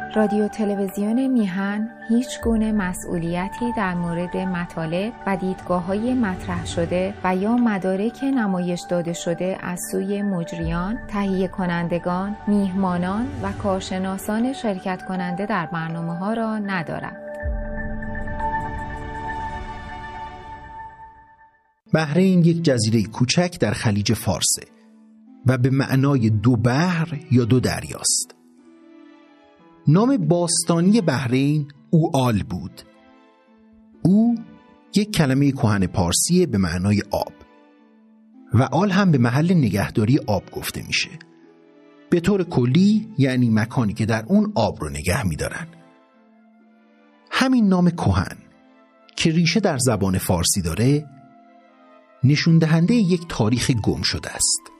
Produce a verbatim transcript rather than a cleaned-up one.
رادیو تلویزیون میهن هیچ گونه مسئولیتی در مورد مطالب و دیدگاه‌های مطرح شده و یا مدارک نمایش داده شده از سوی مجریان، تهیه کنندگان، میهمانان و کارشناسان شرکت کننده در برنامه‌ها را ندارد. بحرین یک جزیره کوچک در خلیج فارسه و به معنای دو بحر یا دو دریاست. نام باستانی بحرین اوآل بود. او یک کلمه کهن پارسیه به معنای آب و آل هم به محل نگهداری آب گفته میشه. به طور کلی یعنی مکانی که در اون آب رو نگه میدارن. همین نام کهن که ریشه در زبان فارسی داره نشون دهنده یک تاریخ گم شده است.